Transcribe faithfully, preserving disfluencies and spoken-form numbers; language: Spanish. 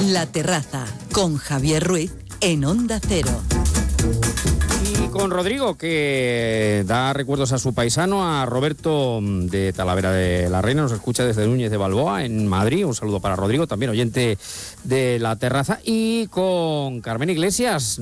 La Terraza, con Javier Ruiz, en Onda Cero. Y con Rodrigo, que da recuerdos a su paisano, a Roberto de Talavera de la Reina, nos escucha desde Núñez de Balboa, en Madrid. Un saludo para Rodrigo, también oyente de La Terraza. Y con Carmen Iglesias,